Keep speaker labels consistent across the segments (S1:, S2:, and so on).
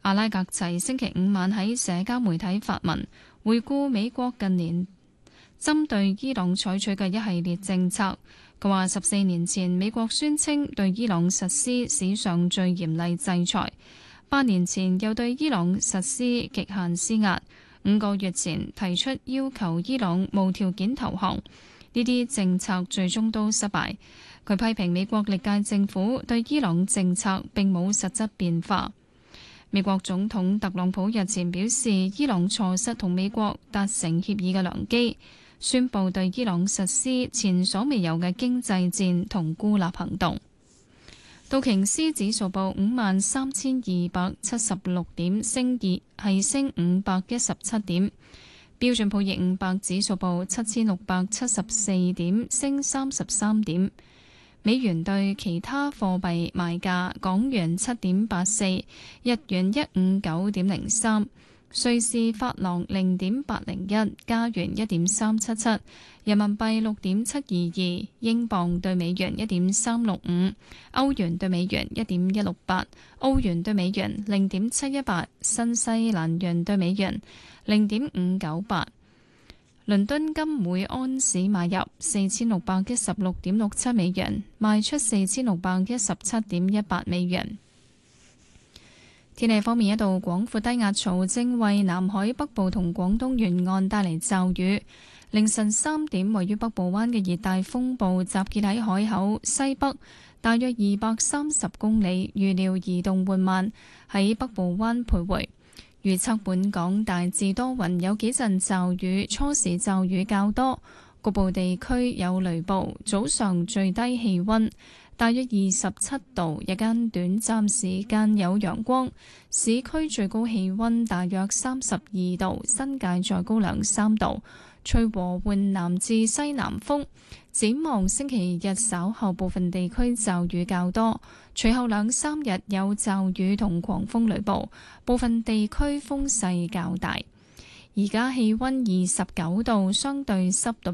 S1: 阿拉格齊星期五晚喺社交媒體發文，回顧美國近年針對伊朗採取嘅一系列政策。佢話14年前美國宣稱對伊朗實施史上最嚴厲制裁，8年前又對伊朗實施極限施壓，5個月前提出要求伊朗無條件投降，呢啲政策最終都失敗。佢批評美國歷屆政府對伊朗政策並冇實質變化。美國總統特朗普日前表示，伊朗錯失同美國達成協議嘅良機，宣布對伊朗實施前所未有嘅經濟戰同孤立行動。道瓊斯指數報53,276點，升517點。標準普爾500指數報7,674點，升33點。美元對其他貨幣賣價：港元7.84，日元159.03。瑞士法郎0.801，加元1.377，人民幣6.722，英鎊對美元1.365，歐元對美元1.168，澳元對美元0.718，新西蘭元對美元0.598。倫敦金每安士買入4616.67美元，賣出4617.18美元。天氣方面，一道廣闊低壓槽正為南海北部同廣東沿岸帶嚟驟雨。凌晨3點，位於北部灣嘅熱帶風暴集結喺海口西北，大約230公里，預料移動緩慢，喺北部灣徘徊。預測本港大致多雲，有幾陣驟雨，初時驟雨較多，局部地區有雷暴。早上最低氣溫大約27度，日間短暫時間有陽光，市區最高氣溫大約32度，新界再高2-3度，吹和緩南至西南風。展望星期日稍後部分地區驟雨較多，隨後2-3日有驟雨同狂風雷暴，部分地區風勢較大。而家氣溫29度，相對濕度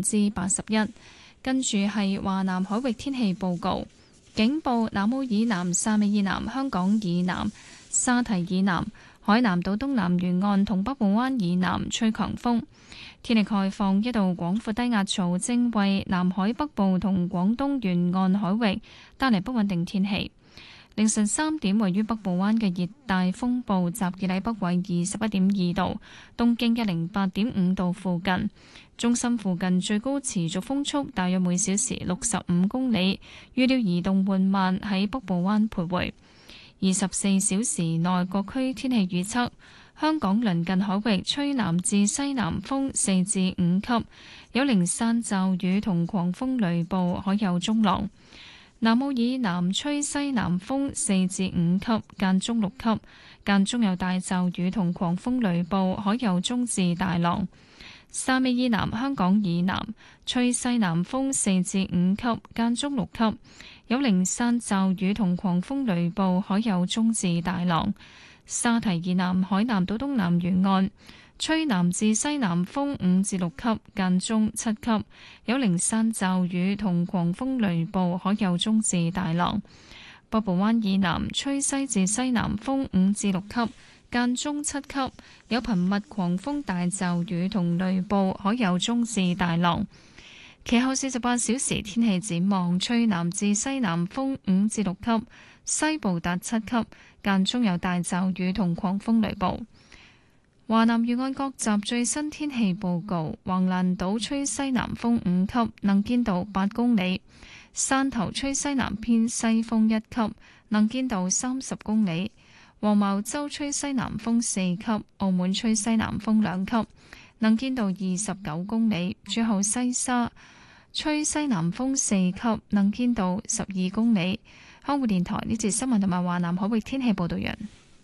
S1: 81%。跟住係華南海域天氣報告，警報：南澳以南、汕尾以南、香港以南、沙堤以南、海南島東南沿岸同北部灣以南吹強風。天氣概況：一道廣闊低壓槽正為南海北部同廣東沿岸海域帶嚟不穩定天氣。凌晨3點，位於北部灣嘅熱帶風暴集結喺北緯21.2度、東經108.5度附近。中心附近最高持續風速大約每小時65公里，預料移動緩慢，喺北部灣徘徊。24小時內各區天氣預測：香港鄰近海域吹南至西南風4至5級，有零散驟雨同狂風雷暴，海有中浪。南澳以南吹西南風4至5級，間中6級，間中有大驟雨同狂風雷暴，海有中至大浪。汕尾以南、香港以南吹西南風4至5級，間中6級，有零散驟雨同狂風雷暴，海有中至大浪。沙堤以南、海南島東南沿岸吹南至西南風5至6級，間中7級，有零散驟雨同狂風雷暴，海有中至大浪。北部灣以南吹西至西南風5至6級，間中7級，有頻密狂風大驟雨同雷暴，海有中至大浪。其後48小時天氣展望：吹南至西南風5至6級，西部達7級，間中有大驟雨同狂風雷暴。華南沿岸各集最新天氣報告：橫瀾島吹西南風5級，能見度8公里；汕頭吹西南偏西風1級，能見度30公里；黃茅洲吹西南風4級，澳門吹西南風2級，能見度29公里；最後西沙吹西南風4級，能見度12公里。香港電台呢節新聞同埋華南海域天氣報道完。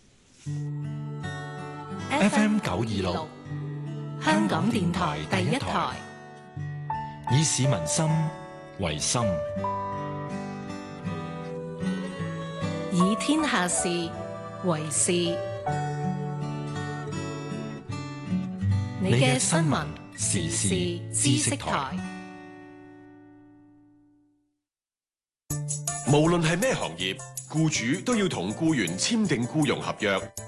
S2: FM 926，香港電台第一台，以市民心為心，
S3: 以天下事為事。你嘅新聞時事知識台，
S4: 無論係咩行業，僱主都要同僱員簽訂僱傭合約。